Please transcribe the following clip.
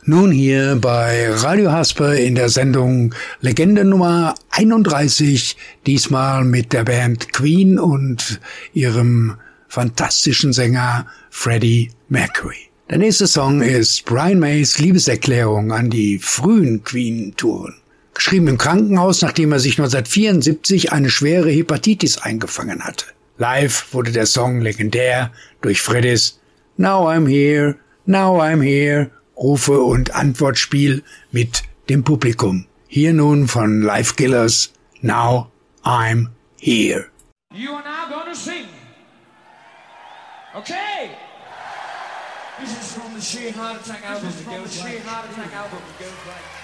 Nun hier bei Radio Hasper in der Sendung Legende Nummer 31, diesmal mit der Band Queen und ihrem fantastischen Sänger Freddie Mercury. Der nächste Song ist Brian Mays Liebeserklärung an die frühen Queen-Touren. Geschrieben im Krankenhaus, nachdem er sich 1974 eine schwere Hepatitis eingefangen hatte. Live wurde der Song legendär durch Freddys Now I'm Here, Now I'm Here Rufe- und Antwortspiel mit dem Publikum. Hier nun von Live Killers, Now I'm Here. You are now going to sing. Okay. This is from the Sheer Heart Attack album. It goes like